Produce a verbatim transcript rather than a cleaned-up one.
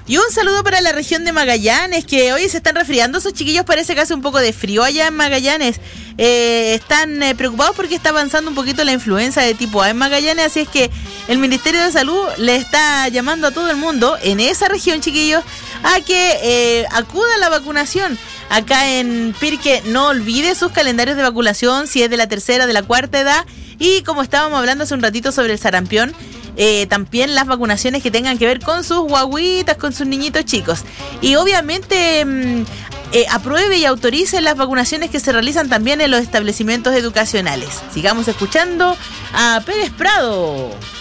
Y un saludo para la región de Magallanes, que hoy se están resfriando esos chiquillos, parece que hace un poco de frío allá en Magallanes. Eh, están eh, preocupados porque está avanzando un poquito la influenza de tipo A en Magallanes, así es que el Ministerio de Salud le está llamando a todo el mundo en esa región, chiquillos, a que eh, acuda a la vacunación. Acá en Pirque, no olvide sus calendarios de vacunación, si es de la tercera, de la cuarta edad, y como estábamos hablando hace un ratito sobre el sarampión, Eh, también las vacunaciones que tengan que ver con sus guaguitas, con sus niñitos chicos. Y obviamente mmm, eh, apruebe y autorice las vacunaciones que se realizan también en los establecimientos educacionales. Sigamos escuchando a Pérez Prado.